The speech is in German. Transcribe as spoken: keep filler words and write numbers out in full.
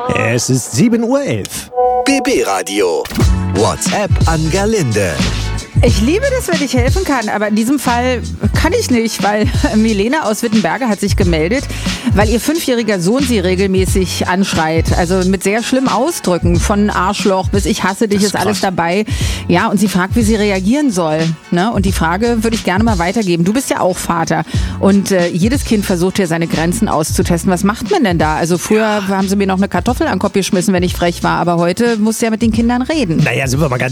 Es ist sieben Uhr elf. B B-Radio. WhatsApp an Gerlinde. Ich liebe das, wenn ich helfen kann, aber in diesem Fall kann ich nicht, weil Milena aus Wittenberge hat sich gemeldet, weil ihr fünfjähriger Sohn sie regelmäßig anschreit. Also mit sehr schlimmen Ausdrücken, von Arschloch bis ich hasse dich, ist, ist alles dabei. Ja, und sie fragt, wie sie reagieren soll. Ne? Und die Frage würde ich gerne mal weitergeben. Du bist ja auch Vater und äh, jedes Kind versucht ja seine Grenzen auszutesten. Was macht man denn da? Also früher ja. haben sie mir noch eine Kartoffel an den Kopf geschmissen, wenn ich frech war, aber heute musst du ja mit den Kindern reden. Naja, sind wir mal ganz